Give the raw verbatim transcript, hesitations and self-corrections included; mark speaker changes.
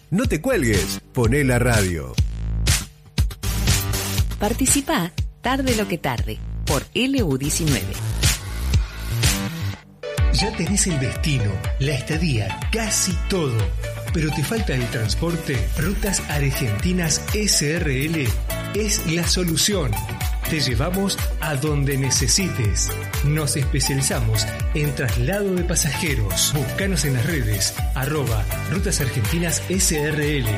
Speaker 1: No te cuelgues, poné la radio.
Speaker 2: Participá Tarde lo que tarde por L U diecinueve.
Speaker 3: Ya tenés el destino, la estadía, casi todo, pero te falta el transporte. Rutas Argentinas S R L es la solución. Te llevamos a donde necesites. Nos especializamos en traslado de pasajeros. Búscanos en las redes, arroba Rutas Argentinas S R L.